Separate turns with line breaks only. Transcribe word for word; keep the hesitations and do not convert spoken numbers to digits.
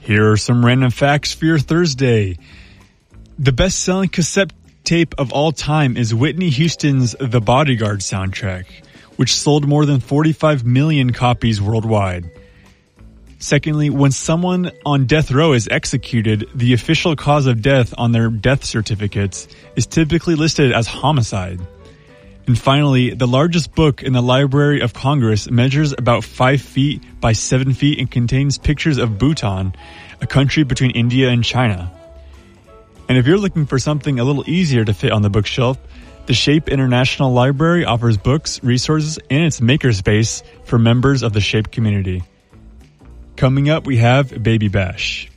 Here are some random facts for your Thursday. The best-selling cassette tape of all time is Whitney Houston's The Bodyguard soundtrack, which sold more than forty-five million copies worldwide. Secondly, when someone on death row is executed, the official cause of death on their death certificates is typically listed as homicide. And finally, the largest book in the Library of Congress measures about five feet by seven feet and contains pictures of Bhutan, a country between India and China. And if you're looking for something a little easier to fit on the bookshelf, the Shape International Library offers books, resources, and its makerspace for members of the Shape community. Coming up, we have Baby Bash.